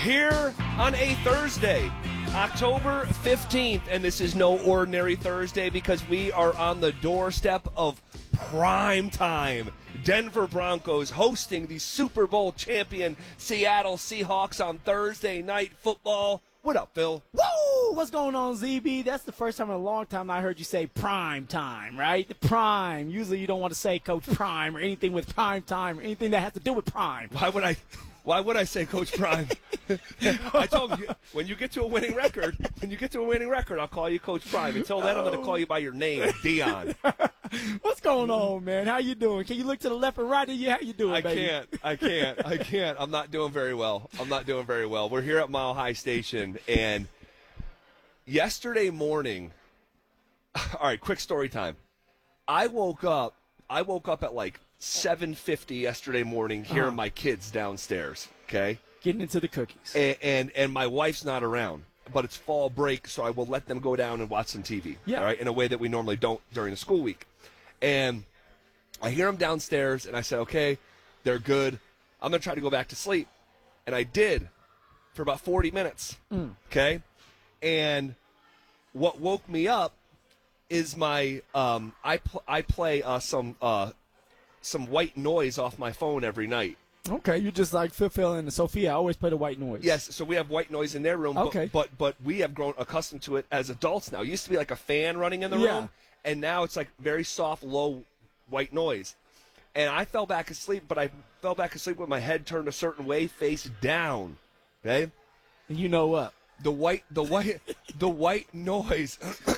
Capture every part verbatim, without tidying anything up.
Here on a Thursday, October fifteenth, and this is no ordinary Thursday because we are on the doorstep of prime time. Denver Broncos hosting the Super Bowl champion Seattle Seahawks on Thursday Night Football. What up, Phil? Woo! What's going on, Z B? That's the first time in a long time I heard you say prime time, right? The prime. Usually you don't want to say Coach Prime or anything with prime time or anything that has to do with prime. Why would I... Why would I say Coach Prime? I told you, when you get to a winning record, when you get to a winning record, I'll call you Coach Prime. Until then, I'm going to call you by your name, Dion. What's going on, man? How you doing? Can you look to the left and right of you? How you doing, I baby? can't. I can't. I can't. I'm not doing very well. I'm not doing very well. We're here at Mile High Station, and yesterday morning, all right, quick story time. I woke up, I woke up at like seven fifty yesterday morning hearing Uh-huh. my kids downstairs, okay? Getting into the cookies. And, and and my wife's not around, but it's fall break, so I will let them go down and watch some T V, Yeah. all right, in a way that we normally don't during the school week. And I hear them downstairs, and I said, okay, they're good. I'm going to try to go back to sleep. And I did for about forty minutes, Mm. okay? And what woke me up is my um, I pl- I play uh, some uh, some white noise off my phone every night. Okay, you're just like Phil Phil and Sophia. I always play the white noise. Yes, so we have white noise in their room, Okay. but, but but we have grown accustomed to it as adults now. It used to be like a fan running in the Yeah. room, and now it's like very soft, low white noise. And I fell back asleep, but I fell back asleep with my head turned a certain way, face down. Okay? And you know what? The white the white the white noise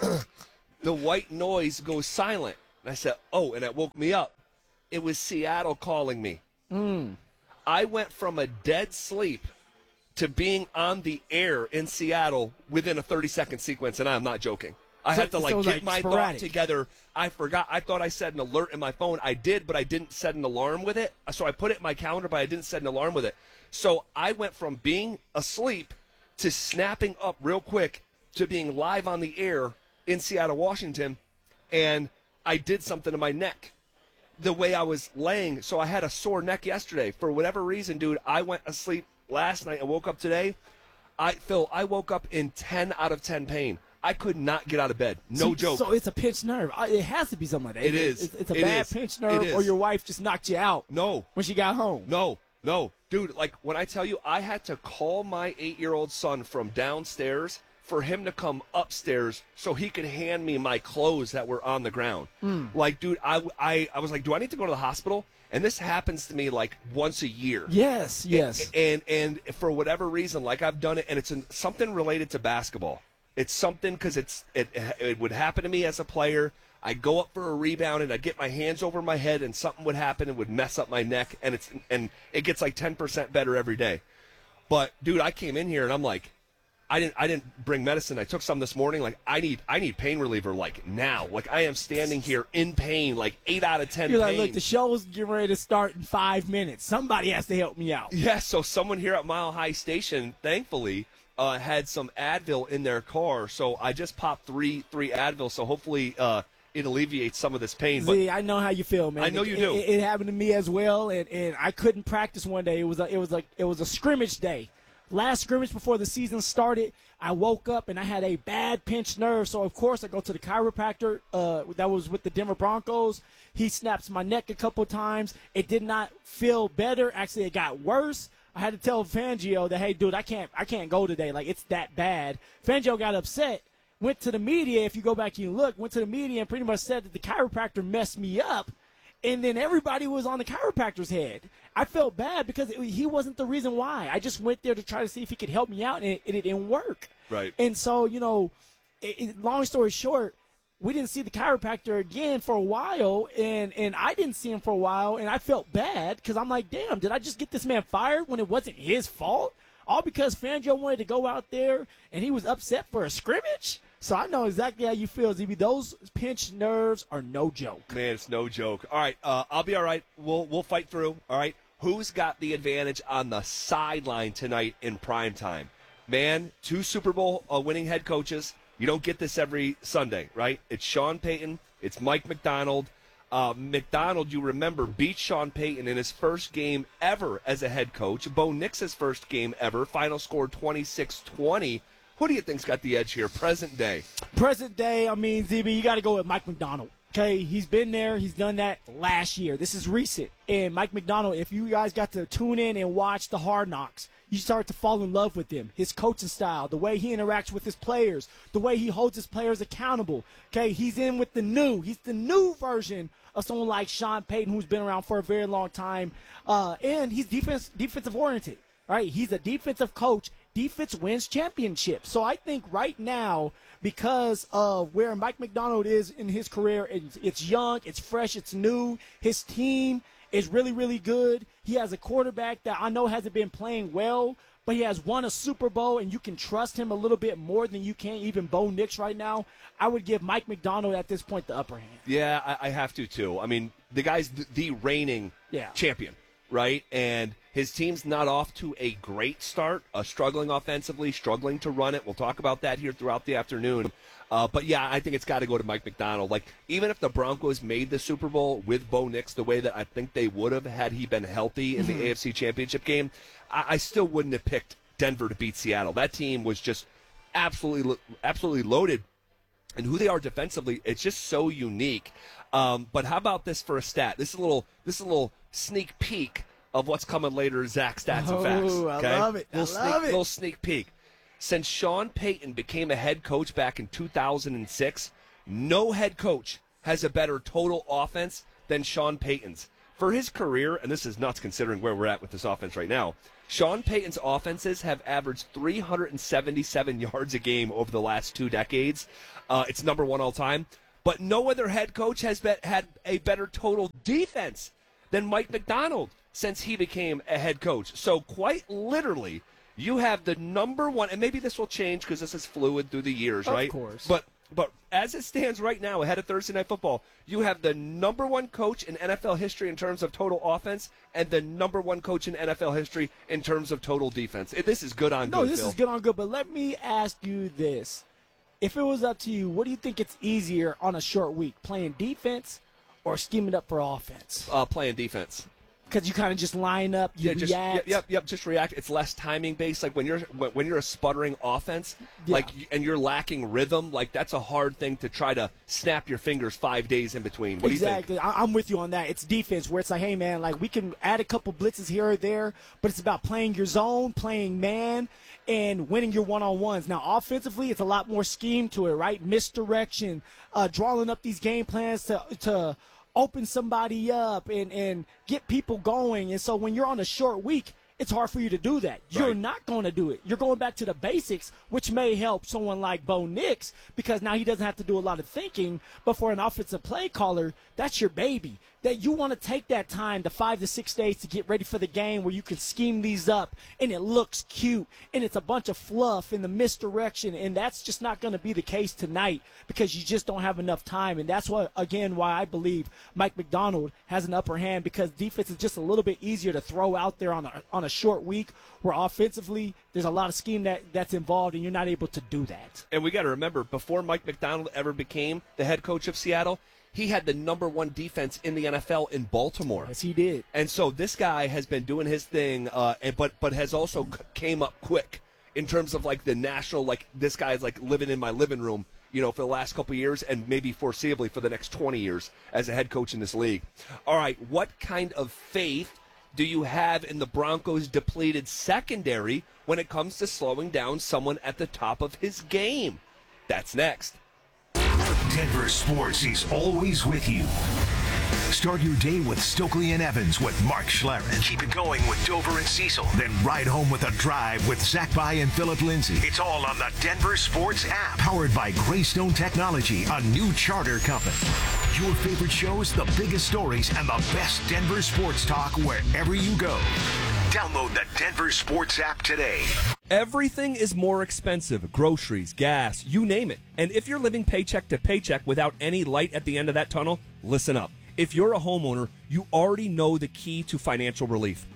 the white noise goes silent. And I said, "Oh," and it woke me up. It was Seattle calling me. Mm. I went from a dead sleep to being on the air in Seattle within a thirty-second sequence, and I'm not joking. I So- had to, like, so, get like, my sporadic. thought together. I forgot. I thought I set an alert in my phone. I did, but I didn't set an alarm with it. So I put it in my calendar, but I didn't set an alarm with it. So I went from being asleep to snapping up real quick to being live on the air in Seattle, Washington, and I did something to my neck the way I was laying. So I had a sore neck yesterday. For whatever reason, dude, I went asleep last night and woke up today. I Phil, I woke up in ten out of ten pain. I could not get out of bed. No So- joke. So it's a pinched nerve. I- It has to be something like that. It is. It's, it's a It bad is. pinched It nerve, is. or your wife just knocked you out no. when she got home. No, no. Dude, like when I tell you I had to call my eight-year-old son from downstairs for him to come upstairs so he could hand me my clothes that were on the ground. Mm. Like, dude, I, I, I was like, do I need to go to the hospital? And this happens to me like once a year. Yes, yes. And, and and for whatever reason, like I've done it, and it's an, something related to basketball. It's something because it's it, it would happen to me as a player. I'd go up for a rebound and I'd get my hands over my head and something would happen and would mess up my neck, and it's and it gets like ten percent better every day. But dude, I came in here and I'm like, I didn't I didn't bring medicine. I took some this morning. Like I need I need pain reliever like now. Like I am standing here in pain, like eight out of ten You're pain. like, look, the show's getting ready to start in five minutes. Somebody has to help me out. Yeah, so someone here at Mile High Station, thankfully, uh, had some Advil in their car. So I just popped three three Advil. So hopefully uh, it alleviates some of this pain. But Z, I know how you feel, man. I know you It- do. It, it happened to me as well, and, and I couldn't practice one day. It was a, it was like it was a scrimmage day. Last scrimmage before the season started, I woke up and I had a bad pinched nerve. So, of course, I go to the chiropractor uh, that was with the Denver Broncos. He snaps my neck a couple times. It did not feel better. Actually, it got worse. I had to tell Fangio that, hey, dude, I can't, I can't go today. Like, it's that bad. Fangio got upset, went to the media. If you go back and you look, went to the media and pretty much said that the chiropractor messed me up. And then everybody was on the chiropractor's head. I felt bad because it, he wasn't the reason why. I just went there to try to see if he could help me out, and it, and it didn't work. Right. And so, you know, it, it, long story short, we didn't see the chiropractor again for a while, and, and I didn't see him for a while, and I felt bad because I'm like, damn, did I just get this man fired when it wasn't his fault? All because Fangio wanted to go out there, and he was upset for a scrimmage? So I know exactly how you feel, Z B. Those pinched nerves are no joke. man, it's no joke. All right, uh, I'll be all right. We'll we'll fight through. All right. Who's got the advantage on the sideline tonight in prime time? Man, two Super Bowl uh, winning head coaches. You don't get this every Sunday, right? It's Sean Payton. It's Mike McDonald. Uh, McDonald, you remember, beat Sean Payton in his first game ever as a head coach. Bo Nix's first game ever. Final score twenty-six twenty. Who do you think's got the edge here, present day? Present day, I mean, Z B, you got to go with Mike McDonald. Okay, he's been there. He's done that last year. This is recent. And Mike McDonald, if you guys got to tune in and watch the Hard Knocks, you start to fall in love with him. His coaching style, the way he interacts with his players, the way he holds his players accountable. Okay, he's in with the new. He's the new version of someone like Sean Payton, who's been around for a very long time. Uh, and he's defense defensive oriented, right? He's a defensive coach. Defense wins championships. So I think right now, because of where Mike McDonald is in his career, it's, it's young, it's fresh, it's new. His team is really, really good. He has a quarterback that I know hasn't been playing well, but he has won a Super Bowl, and you can trust him a little bit more than you can even Bo Nix right now. I would give Mike McDonald at this point the upper hand. Yeah, I, I have to, too. I mean, the guy's the, the reigning yeah. champion, right? And his team's not off to a great start, uh, struggling offensively, struggling to run it. We'll talk about that here throughout the afternoon. Uh, but, yeah, I think it's got to go to Mike McDonald. Like, even if the Broncos made the Super Bowl with Bo Nix the way that I think they would have had he been healthy in mm-hmm. the A F C Championship game, I, I still wouldn't have picked Denver to beat Seattle. That team was just absolutely, absolutely loaded. And who they are defensively, it's just so unique. Um, but how about this for a stat? This is a little, this is a little sneak peek of what's coming later, Zach Stats oh, and Facts. Okay? I love it. Little I love sneak, it. Little sneak peek. Since Sean Payton became a head coach back in two thousand six, no head coach has a better total offense than Sean Payton's. For his career, and this is nuts considering where we're at with this offense right now, Sean Payton's offenses have averaged three hundred seventy-seven yards a game over the last two decades. Uh, it's number one all time. But no other head coach has bet, had a better total defense than Mike McDonald since he became a head coach. So quite literally, you have the number one, and maybe this will change because this is fluid through the years, right? Of course. But but as it stands right now, ahead of Thursday Night Football, you have the number one coach in N F L history in terms of total offense and the number one coach in N F L history in terms of total defense. This is good on no, good, this Phil. is good on good, but let me ask you this. If it was up to you, what do you think it's easier on a short week, playing defense or scheming up for offense? Uh, playing defense. Because you kind of just line up, you yeah, just, react. Yep, yep, yep, just react. It's less timing based. Like when you're when, when you're a sputtering offense, Yeah. like and you're lacking rhythm, like that's a hard thing to try to snap your fingers five days in between. What exactly. do you think? I- I'm with you on that. It's defense where it's like, hey man, like we can add a couple blitzes here or there, but it's about playing your zone, playing man, and winning your one-on-ones. Now, offensively, it's a lot more scheme to it, right? Misdirection, uh, drawing up these game plans to to open somebody up and, and get people going. And so when you're on a short week, it's hard for you to do that. You're Right. not going to do it. You're going back to the basics, which may help someone like Bo Nix because now he doesn't have to do a lot of thinking. But for an offensive play caller, that's your baby. That you want to take that time, the five to six days to get ready for the game where you can scheme these up and it looks cute and it's a bunch of fluff and the misdirection. And that's just not going to be the case tonight because you just don't have enough time. And that's what, again, why I believe Mike McDonald has an upper hand because defense is just a little bit easier to throw out there on a, on a short week where offensively there's a lot of scheme that, that's involved and you're not able to do that. And we got to remember, before Mike McDonald ever became the head coach of Seattle, he had the number one defense in the N F L in Baltimore. Yes, he did. And so this guy has been doing his thing, uh, and, but but has also c- came up quick in terms of like the national, like this guy's like living in my living room, you know, for the last couple of years and maybe foreseeably for the next twenty years as a head coach in this league. All right, what kind of faith do you have in the Broncos' depleted secondary when it comes to slowing down someone at the top of his game? That's next. Denver Sports is always with you. Start your day with Stokely and Evans with Mark Schlereth. Keep it going with Dover and Cecil. Then ride home with a drive with Zach By and Philip Lindsay. It's all on the Denver Sports app. Powered by Greystone Technology, a new charter company. Your favorite shows, the biggest stories, and the best Denver sports talk wherever you go. Download the Denver Sports app today. Everything is more expensive. Groceries, gas, you name it. And if you're living paycheck to paycheck without any light at the end of that tunnel, listen up. If you're a homeowner, you already know the key to financial relief.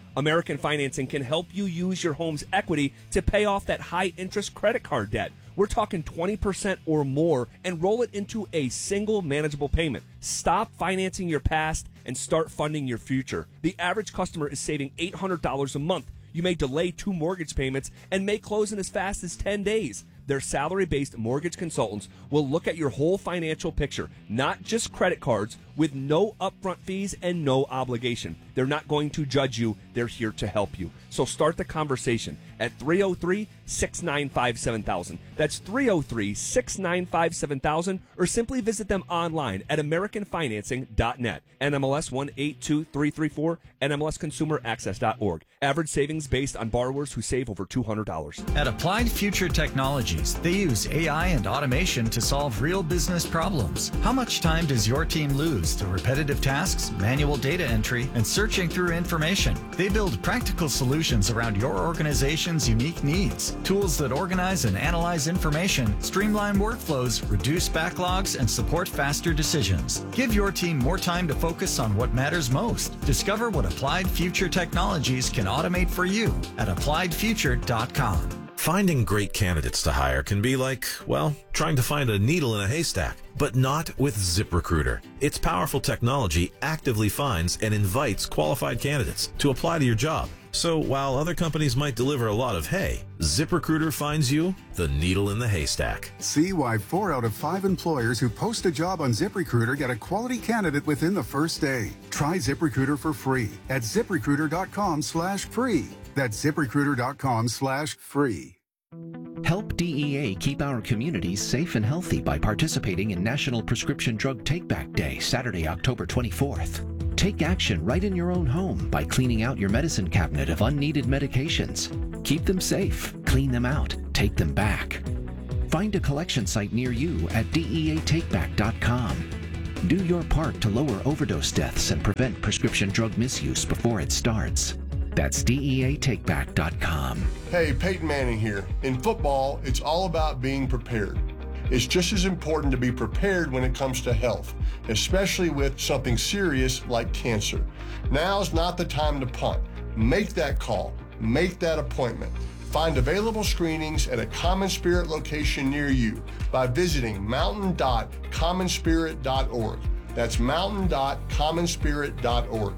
American Financing can help you use your home's equity to pay off that high-interest credit card debt. We're talking twenty percent or more, and roll it into a single manageable payment. Stop financing your past and start funding your future. The average customer is saving eight hundred dollars a month. You may delay two mortgage payments and may close in as fast as ten days. Their salary-based mortgage consultants will look at your whole financial picture, not just credit cards, with no upfront fees and no obligation. They're not going to judge you. They're here to help you. So start the conversation at three oh three, six nine five, seven thousand. That's three oh three, six nine five, seven thousand, or simply visit them online at american financing dot net. N M L S one eight two three three four, N M L S consumer access dot org. Average savings based on borrowers who save over two hundred dollars. At Applied Future Technologies, they use A I and automation to solve real business problems. How much time does your team lose to repetitive tasks, manual data entry, and searching through information? They build practical solutions around your organization's unique needs. Tools that organize and analyze information, streamline workflows, reduce backlogs, and support faster decisions. Give your team more time to focus on what matters most. Discover what Applied Future Technologies can automate for you at applied future dot com. Finding great candidates to hire can be like, well, trying to find a needle in a haystack, but not with ZipRecruiter. Its powerful technology actively finds and invites qualified candidates to apply to your job. So while other companies might deliver a lot of hay, ZipRecruiter finds you the needle in the haystack. See why four out of five employers who post a job on ZipRecruiter get a quality candidate within the first day. Try ZipRecruiter for free at ZipRecruiter.com slash free. That's ZipRecruiter.com slash free. Help D E A keep our communities safe and healthy by participating in National Prescription Drug Take-Back Day, Saturday, October twenty-fourth. Take action right in your own home by cleaning out your medicine cabinet of unneeded medications. Keep them safe, clean them out, take them back. Find a collection site near you at D E A take back dot com. Do your part to lower overdose deaths and prevent prescription drug misuse before it starts. That's D E A take back dot com. Hey, Peyton Manning here. In football, it's all about being prepared. It's just as important to be prepared when it comes to health, especially with something serious like cancer. Now's not the time to punt. Make that call. Make that appointment. Find available screenings at a Common Spirit location near you by visiting mountain dot common spirit dot org. That's mountain dot common spirit dot org.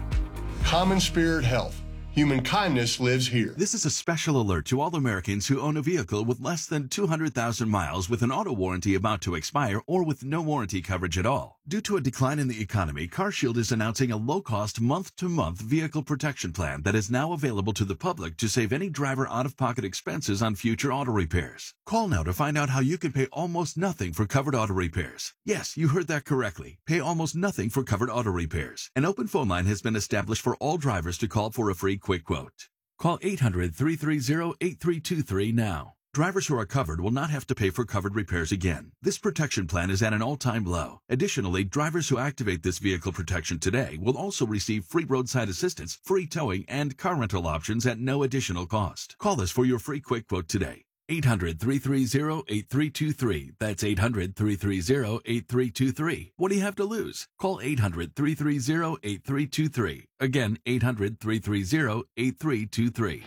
Common Spirit Health. Human kindness lives here. This is a special alert to all Americans who own a vehicle with less than two hundred thousand miles with an auto warranty about to expire or with no warranty coverage at all. Due to a decline in the economy, CarShield is announcing a low-cost month-to-month vehicle protection plan that is now available to the public to save any driver out-of-pocket expenses on future auto repairs. Call now to find out how you can pay almost nothing for covered auto repairs. Yes, you heard that correctly. Pay almost nothing for covered auto repairs. An open phone line has been established for all drivers to call for a free quick quote. Call eight hundred, three three zero, eight three two three now. Drivers who are covered will not have to pay for covered repairs again. This protection plan is at an all-time low. Additionally, drivers who activate this vehicle protection today will also receive free roadside assistance, free towing, and car rental options at no additional cost. Call us for your free quick quote today. eight hundred, three three zero, eight three two three. That's eight hundred, three three zero, eight three two three. What do you have to lose? Call eight hundred, three three zero, eight three two three. Again, eight hundred, three three zero, eight three two three.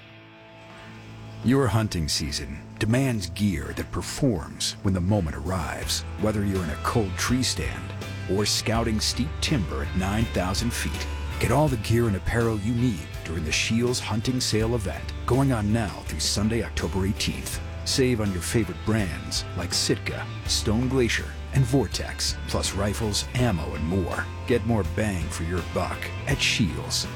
Your hunting season demands gear that performs when the moment arrives. Whether you're in a cold tree stand or scouting steep timber at nine thousand feet, get all the gear and apparel you need during the Scheels Hunting Sale event, going on now through Sunday, October eighteenth. Save on your favorite brands like Sitka, Stone Glacier, and Vortex, plus rifles, ammo, and more. Get more bang for your buck at Scheels.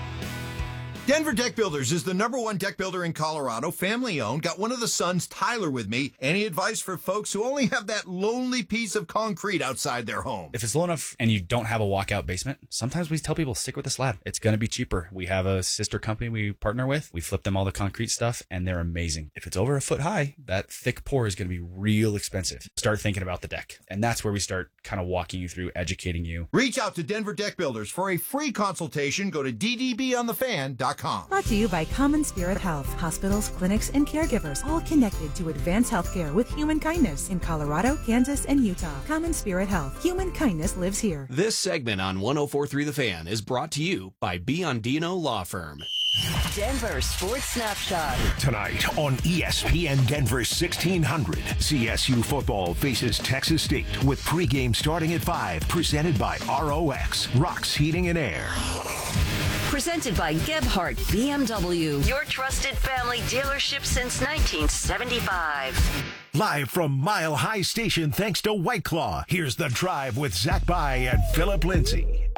Denver Deck Builders is the number one deck builder in Colorado, family-owned. Got one of the sons, Tyler, with me. Any advice for folks who only have that lonely piece of concrete outside their home? If it's low enough and you don't have a walkout basement, sometimes we tell people stick with the slab. It's going to be cheaper. We have a sister company we partner with. We flip them all the concrete stuff, and they're amazing. If it's over a foot high, that thick pour is going to be real expensive. Start thinking about the deck, and that's where we start kind of walking you through, educating you. Reach out to Denver Deck Builders for a free consultation. Go to d d b on the fan dot com. Brought to you by Common Spirit Health. Hospitals, clinics, and caregivers all connected to advanced healthcare with human kindness in Colorado, Kansas, and Utah. Common Spirit Health. Human kindness lives here. This segment on one oh four point three The Fan is brought to you by Biondino Law Firm. Denver Sports Snapshot. Tonight on E S P N Denver sixteen hundred, C S U football faces Texas State with pregame starting at five, presented by R O X, Rocks Heating and Air. Presented by Gebhardt B M W, your trusted family dealership since nineteen seventy-five. Live from Mile High Station, thanks to White Claw, here's The Drive with Zach By and Philip Lindsay.